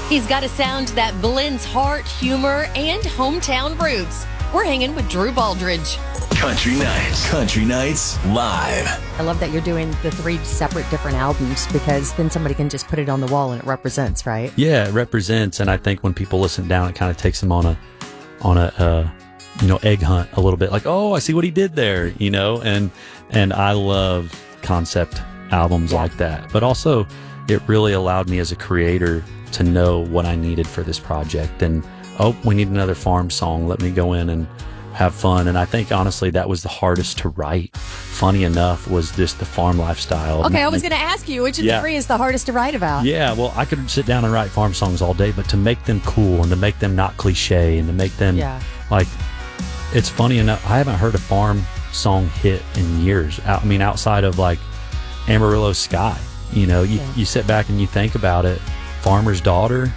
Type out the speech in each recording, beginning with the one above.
He's got a sound that blends heart, humor, and hometown roots. We're hanging with Drew Baldridge. Country Nights Live. I love that you're doing the 3 separate different albums, because then somebody can just put it on the wall and it represents, right? Yeah, it represents, and I think when people listen down, it kind of takes them on a egg hunt a little bit. Like, oh, I see what he did there, and I love concept albums like that. But also, it really allowed me as a creator to know what I needed for this project. And, we need another farm song. Let me go in and have fun. And I think, honestly, that was the hardest to write. Funny enough, was just the farm lifestyle. Okay, I was going to ask you, which of the 3 is the hardest to write about? Yeah, well, I could sit down and write farm songs all day, but to make them cool and to make them not cliche and to make them it's funny enough, I haven't heard a farm song hit in years. Outside of like Amarillo Sky, you sit back and you think about it. Farmer's Daughter,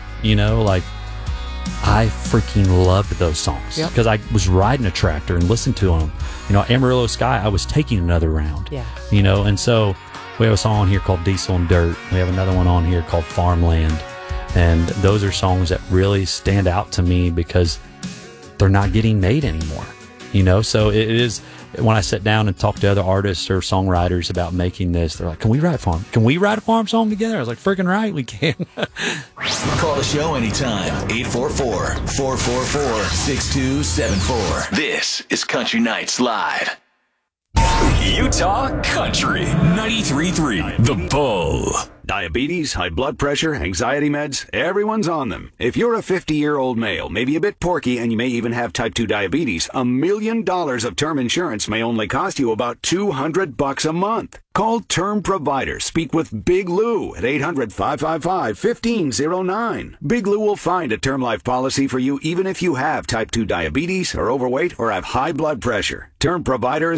I freaking loved those songs because I was riding a tractor and listened to them. Amarillo Sky, I was taking another round. Yeah. And so we have a song on here called Diesel and Dirt. We have another one on here called Farmland. And those are songs that really stand out to me because they're not getting made anymore. So it is, when I sit down and talk to other artists or songwriters about making this, they're like, can we write a farm song together? I was like, freaking right, we can. Call the show anytime. 844-444-6274. This is Country Nights Live. Utah Country 93.3 The Bull. Diabetes, high blood pressure, anxiety meds, everyone's on them. If you're a 50-year-old male, maybe a bit porky, and you may even have type 2 diabetes, $1 million of term insurance may only cost you about $200 a month. Call Term Provider. Speak with Big Lou at 800-555-1509. Big Lou will find a term life policy for you even if you have type 2 diabetes, are overweight, or have high blood pressure. Term Provider is